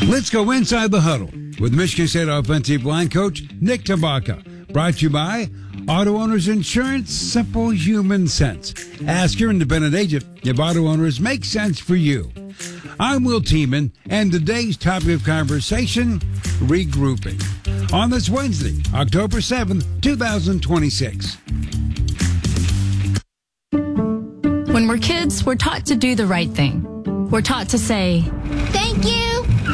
Let's go inside the huddle with Michigan State offensive line coach Nick Tabaka. Brought to you by Auto Owners Insurance, simple human sense. Ask your independent agent if auto owners make sense for you. I'm Will Tiemann, and today's topic of conversation, regrouping. On this Wednesday, October 7th, 2026. When we're kids, we're taught to do the right thing. We're taught to say, "Thank you."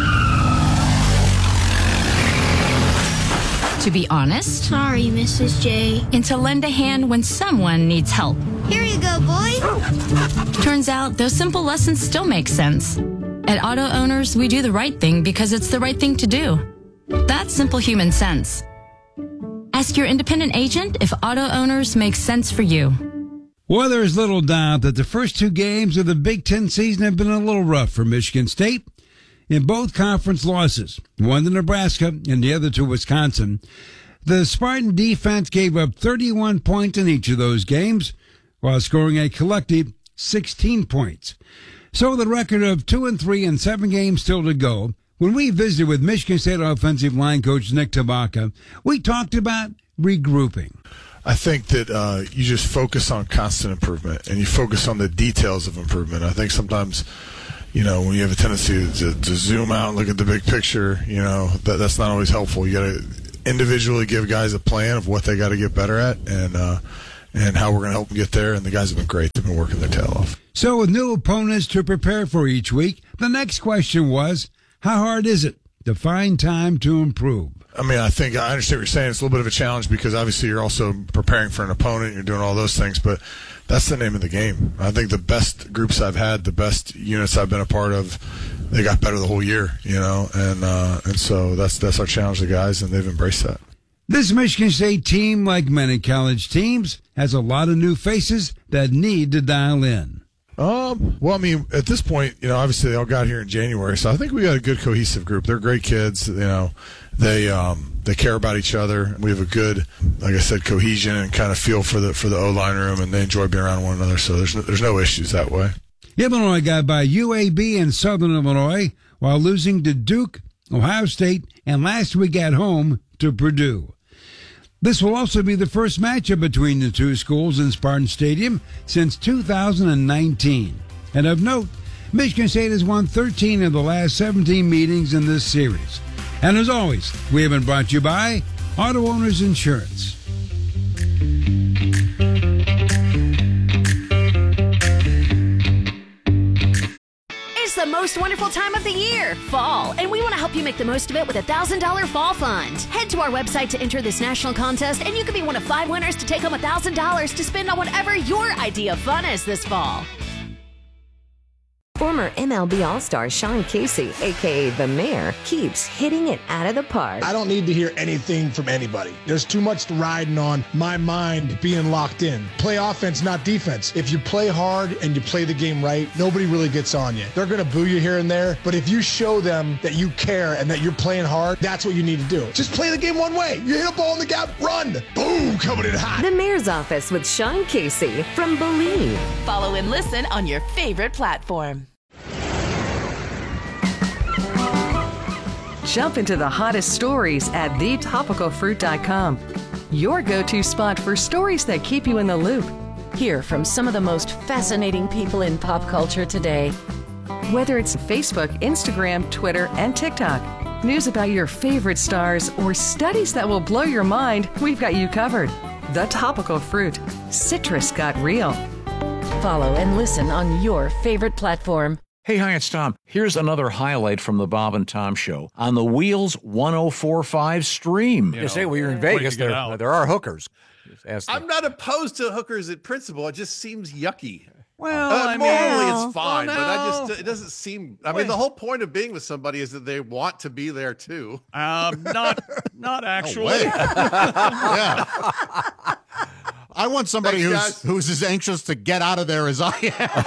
To be honest. Sorry, Mrs. J. And to lend a hand when someone needs help. Here you go, boy. Turns out those simple lessons still make sense. At Auto Owners, we do the right thing because it's the right thing to do. That's simple human sense. Ask your independent agent if Auto Owners makes sense for you. Well, there's little doubt that the first two games of the Big Ten season have been a little rough for Michigan State. In both conference losses, one to Nebraska and the other to Wisconsin, the Spartan defense gave up 31 points in each of those games, while scoring a collective 16 points. So the record of 2-3 and 7 games still to go. When we visited with Michigan State offensive line coach Nick Tabaka, we talked about regrouping. I think that you just focus on constant improvement and you focus on the details of improvement. I think sometimes, when you have a tendency to zoom out and look at the big picture, that's not always helpful. You got to individually give guys a plan of what they got to get better at and how we're going to help them get there. And the guys have been great. They've been working their tail off. So with new opponents to prepare for each week, the next question was, how hard is it to find time to improve? I mean, I think I understand what you're saying. It's a little bit of a challenge because obviously you're also preparing for an opponent. You're doing all those things, but that's the name of the game. I think the best groups I've had, the best units I've been a part of, they got better the whole year, and so that's our challenge to the guys, and they've embraced that. This Michigan State team, like many college teams, has a lot of new faces that need to dial in. Well, I mean, at this point, obviously they all got here in January, so I think we got a good cohesive group. They're great kids, they care about each other. We have a good, like I said, cohesion and kind of feel for the O-line room, and they enjoy being around one another, so there's no issues that way. Illinois got by UAB and Southern Illinois while losing to Duke, Ohio State, and last week at home to Purdue. This will also be the first matchup between the two schools in Spartan Stadium since 2019. And of note, Michigan State has won 13 of the last 17 meetings in this series. And as always, we have been brought to you by Auto Owners Insurance. It's the most wonderful time of the year, fall, and we want to help you make the most of it with a $1,000 fall fund. Head to our website to enter this national contest, and you could be one of 5 winners to take home $1,000 to spend on whatever your idea of fun is this fall. Former MLB All-Star Sean Casey, a.k.a. The Mayor, keeps hitting it out of the park. I don't need to hear anything from anybody. There's too much riding on my mind being locked in. Play offense, not defense. If you play hard and you play the game right, nobody really gets on you. They're going to boo you here and there, but if you show them that you care and that you're playing hard, that's what you need to do. Just play the game one way. You hit a ball in the gap, run. Boom, coming in hot. The Mayor's Office with Sean Casey from Believe. Follow and listen on your favorite platform. Jump into the hottest stories at thetopicalfruit.com. Your go-to spot for stories that keep you in the loop. Hear from some of the most fascinating people in pop culture today. Whether it's Facebook, Instagram, Twitter, and TikTok, news about your favorite stars, or studies that will blow your mind, we've got you covered. The Topical Fruit. Citrus got real. Follow and listen on your favorite platform. Hey, hi, it's Tom. Here's another highlight from the Bob and Tom Show on the Wheels 104.5 stream. You say, well, you're in Vegas. There are hookers. I'm not opposed to hookers in principle. It just seems yucky. Well, morally it's fine, but it doesn't seem. I mean, the whole point of being with somebody is that they want to be there too. Not actually. Yeah. I want somebody who's as anxious to get out of there as I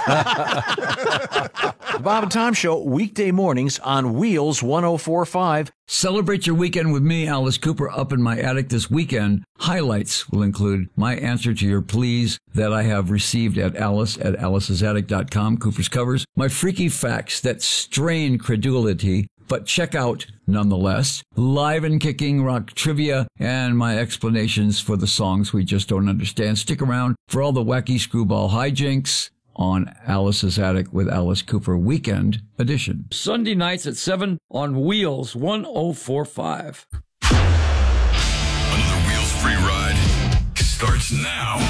am. The Bob and Tom Show, weekday mornings on Wheels 104.5. Celebrate your weekend with me, Alice Cooper, up in my attic this weekend. Highlights will include my answer to your pleas that I have received at alicesattic.com, Cooper's Covers, my freaky facts that strain credulity, but check out, nonetheless, live and kicking rock trivia and my explanations for the songs we just don't understand. Stick around for all the wacky screwball hijinks on Alice's Attic with Alice Cooper Weekend Edition. Sunday nights at 7 on Wheels 1045. Another Wheels free ride starts now.